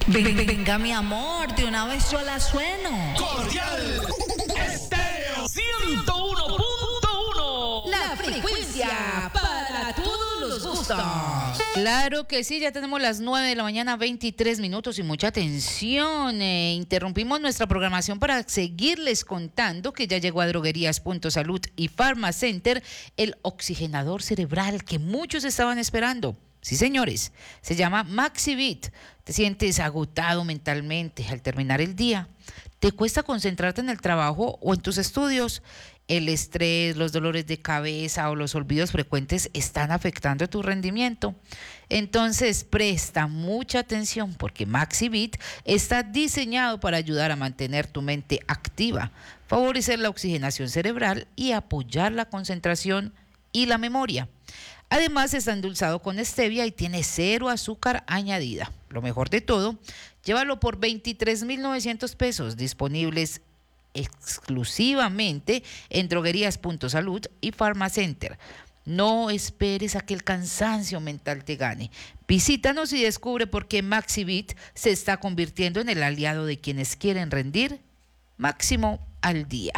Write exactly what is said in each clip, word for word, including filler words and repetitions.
Ven, ven, venga, mi amor, de una vez yo la sueno. Cordial Estéreo ciento uno punto uno. La frecuencia para todos los gustos. Claro que sí, ya tenemos las nueve de la mañana, veintitrés minutos y mucha atención. Eh, interrumpimos nuestra programación para seguirles contando que ya llegó a Droguerías Punto Salud y Pharmacenter el oxigenador cerebral que muchos estaban esperando. Sí, señores, se llama MaxiVit. Te sientes agotado mentalmente al terminar el día. ¿Te cuesta concentrarte en el trabajo o en tus estudios? El estrés, los dolores de cabeza o los olvidos frecuentes están afectando tu rendimiento. Entonces presta mucha atención porque MaxiVit está diseñado para ayudar a mantener tu mente activa, favorecer la oxigenación cerebral y apoyar la concentración y la memoria. Además está endulzado con stevia y tiene cero azúcar añadida. Lo mejor de todo, llévalo por veintitrés mil novecientos pesos, disponibles exclusivamente en Droguerías Punto Salud y Pharmacenter. No esperes a que el cansancio mental te gane. Visítanos y descubre por qué MaxiVit se está convirtiendo en el aliado de quienes quieren rendir máximo al día.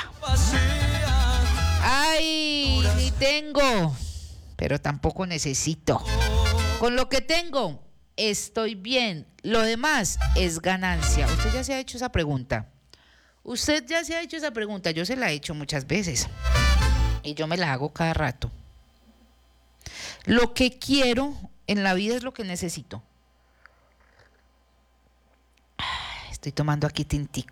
¡Ay! Ni tengo, pero tampoco necesito. Con lo que tengo, estoy bien. Lo demás es ganancia. Usted ya se ha hecho esa pregunta. Usted ya se ha hecho esa pregunta. Yo se la he hecho muchas veces. Y yo me la hago cada rato. Lo que quiero en la vida es lo que necesito. Estoy tomando aquí tintico.